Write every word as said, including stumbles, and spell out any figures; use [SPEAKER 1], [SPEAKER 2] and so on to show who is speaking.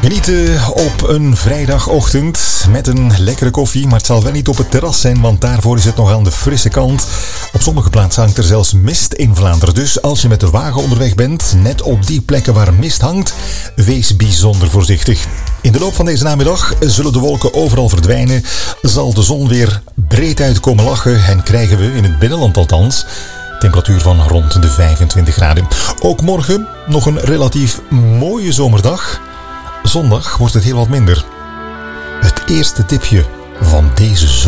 [SPEAKER 1] Genieten op een vrijdagochtend met een lekkere koffie, maar het zal wel niet op het terras zijn, want daarvoor is het nog aan de frisse kant. Op sommige plaatsen hangt er zelfs mist in Vlaanderen, dus als je met de wagen onderweg bent, net op die plekken waar mist hangt, wees bijzonder voorzichtig. In de loop van deze namiddag zullen de wolken overal verdwijnen, zal de zon weer breed uitkomen lachen en krijgen we, in het binnenland althans, temperatuur van rond de vijfentwintig graden. Ook morgen nog een relatief mooie zomerdag. Zondag wordt het heel wat minder. Het eerste tipje van deze zomer.